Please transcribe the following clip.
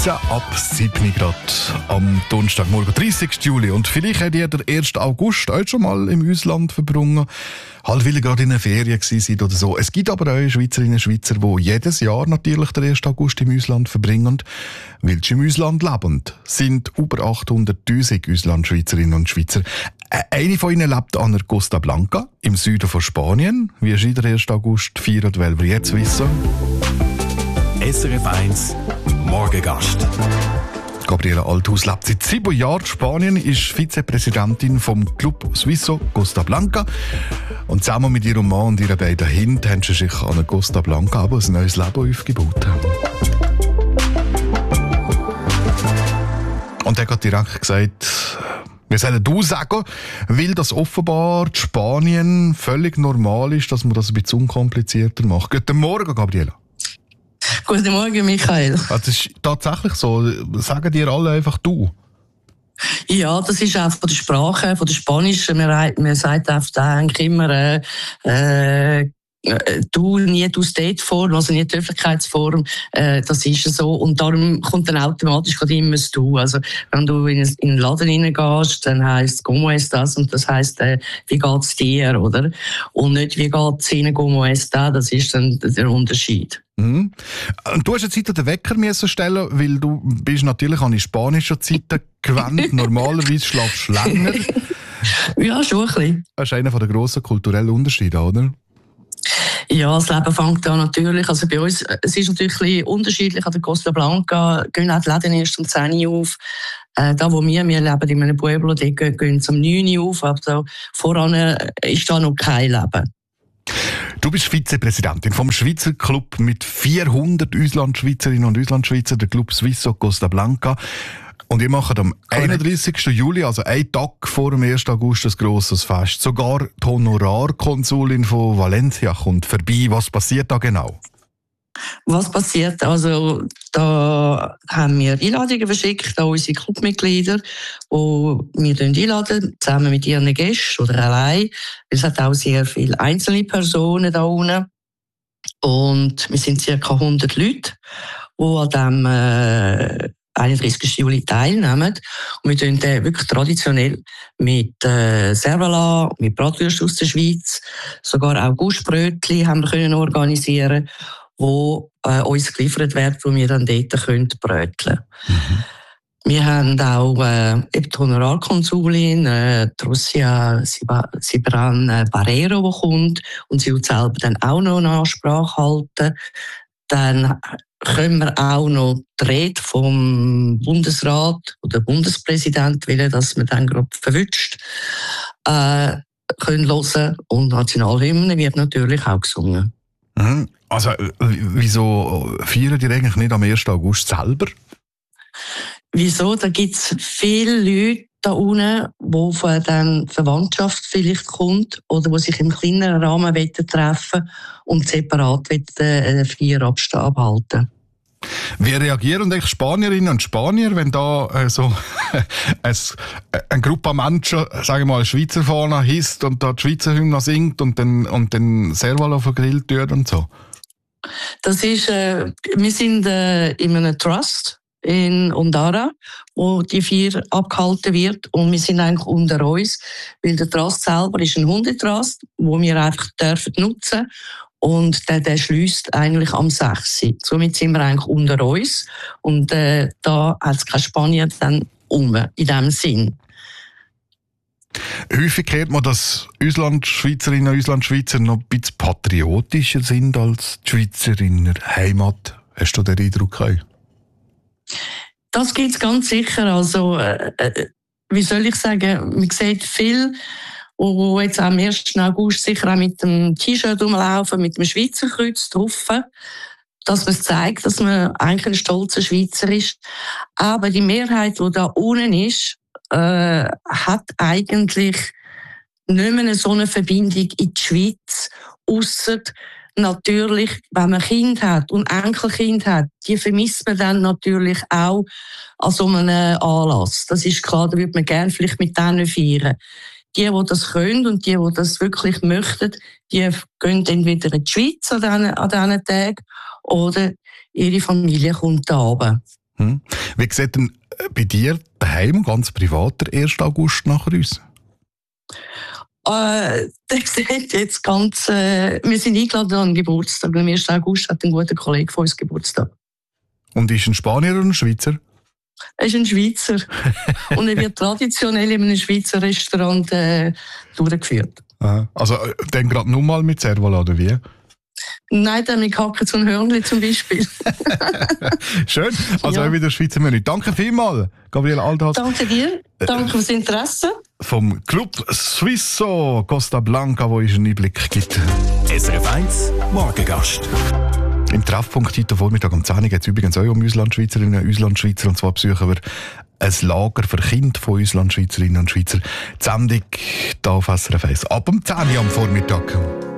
Ab 7 Grad am Donnerstagmorgen, 30. Juli. Und vielleicht hat ihr den 1. August auch schon mal im Ausland verbrungen. Halt, weil ihr gerade in der Ferien seid oder so. Es gibt aber auch Schweizerinnen und Schweizer, die jedes Jahr natürlich den 1. August im Ausland verbringen. Weil sie im Ausland leben, sind über 800'000 Auslandschweizerinnen und Schweizer. Eine von ihnen lebt an der Costa Blanca im Süden von Spanien. Wie ist der 1. August feiert, wollen wir jetzt wissen. SRF 1 Morgengast. Gabriela Althaus lebt seit 7 Jahren in Spanien, ist Vizepräsidentin vom Club Suizo Costa Blanca. Und zusammen mit ihrem Mann und ihren beiden Kindern haben sie sich an der Costa Blanca aber ein neues Leben aufgebaut. Und er hat direkt gesagt, wir sollen du sagen, weil das offenbar in Spanien völlig normal ist, dass man das ein bisschen unkomplizierter macht. Guten Morgen, Gabriela. Guten Morgen, Michael. Das ist tatsächlich so. Sagen dir alle einfach du? Ja, das ist auch von der Sprache, von der Spanischen. Man sagt eigentlich immer du, nie du State-Form, also nie die Höflichkeitsform. Das ist so. Und darum kommt dann automatisch immer das Du. Also, wenn du in einen Laden reingehst, dann heisst «Como estás?» und das heisst «Wie geht's dir?» oder? Und nicht «Wie geht's Ihnen? Como está?» Das ist dann der Unterschied. Mhm. Du hast jetzt den Wecker müssen stellen, weil du bist natürlich an die spanischen Zeiten gewöhnt. Normalerweise schlafst du länger. Ja, schon ein bisschen. Das ist einer der grossen kulturellen Unterschiede, oder? Ja, das Leben fängt an natürlich. Also bei uns, es ist natürlich ein bisschen unterschiedlich. An der Costa Blanca gehen auch die Läden erst um 10 Uhr auf. Da, wo wir leben in einem Pueblo, die gehen um 9 Uhr auf. Aber da voran ist da noch kein Leben. Du bist Vizepräsidentin vom Schweizer Club mit 400 Auslandschweizerinnen und Auslandschweizer, der Club Suizo Costa Blanca. Und ihr macht am 31. Juli, also einen Tag vor dem 1. August, ein grosses Fest. Sogar die Honorarkonsulin von Valencia kommt vorbei. Was passiert da genau? Was passiert? Also, da haben wir Einladungen verschickt an unsere Clubmitglieder, wo wir einladen, zusammen mit ihren Gästen oder allein. Es hat auch sehr viele einzelne Personen da unten. Und wir sind ca. 100 Leute, die an dem 31. Juli teilnehmen. Und wir tun wirklich traditionell mit Servala, mit Bratwürsten aus der Schweiz, sogar auch Guschbrötchen haben wir können organisieren, wo uns geliefert wird, wo wir dann dort bröteln können. Mhm. Wir haben auch die Honorarkonsulin, Trucia Cibran Barrero, die kommt und sie wird selber dann auch noch eine Ansprache halten. Dann können wir auch noch die Rede vom Bundesrat oder Bundespräsident, weil dass man dann gerade verwünscht, können hören. Und Nationalhymne wird natürlich auch gesungen. Mhm. Also, wieso feiern die eigentlich nicht am 1. August selber? Wieso? Da gibt es viele Leute da unten, wo von der Verwandtschaft vielleicht kommt oder wo sich im kleineren Rahmen treffen und separat Feierabend abhalten. Wie reagieren eigentlich Spanierinnen und Spanier, wenn da eine Gruppe Menschen, sagen wir mal, Schweizer Fahne hisst und da die Schweizer Hymne singt und dann Serval vergrillt wird und so? Das ist, wir sind in einem Trust in Ondara, wo die Feier abgehalten wird. Und wir sind eigentlich unter uns, weil der Trust selber ist ein Hundetrust, den wir einfach nutzen dürfen. Und der schliesst eigentlich am 6. Somit sind wir eigentlich unter uns. Und da hat es keine Spanier dann in diesem Sinn. Häufig hört man, dass Auslandschweizerinnen und Auslandschweizer noch ein bisschen patriotischer sind als die Schweizer in der Heimat. Hast du den Eindruck auch? Das gibt es ganz sicher. Also, wie soll ich sagen, man sieht viel, wo jetzt am 1. August sicher auch mit dem T-Shirt rumlaufen, mit dem Schweizer Kreuz drauf, dass man zeigt, dass man eigentlich ein stolzer Schweizer ist. Aber die Mehrheit, die da unten ist, hat eigentlich nicht mehr so eine Verbindung in die Schweiz, ausser natürlich, wenn man Kind hat und Enkelkind hat, die vermisst man dann natürlich auch an so einem Anlass. Das ist klar, da würde man gerne vielleicht mit denen feiern. Die das können und die das wirklich möchten, die gehen entweder in die Schweiz an diesen Tagen oder ihre Familie kommt da runter. Wie sieht denn bei dir daheim ganz privat der 1. August nachher aus? Der sieht jetzt ganz... wir sind eingeladen an den Geburtstag. Am 1. August hat ein guter Kollege von uns Geburtstag. Und ist ein Spanier oder ein Schweizer? Er ist ein Schweizer. Und er wird traditionell in einem Schweizer Restaurant durchgeführt. Aha. Also dann gerade nur mal mit Servola, oder wie? Nein, dann mit Hacken und Hörnli zum Beispiel. Schön. Also auch wieder Schweizer Menü. Danke vielmals, Gabriele Althaus. Danke dir. Danke fürs Interesse. Vom Club Suisso Costa Blanca, wo es einen Einblick gibt. SRF 1 Morgengast. Im Treffpunkt heute Vormittag um 10 Uhr geht es übrigens auch um Auslandschweizerinnen und Auslandschweizer. Und zwar besuchen wir ein Lager für Kinder von Auslandschweizerinnen und Schweizer. Die Sendung hier auf SRF 1 ab um 10 Uhr am Vormittag.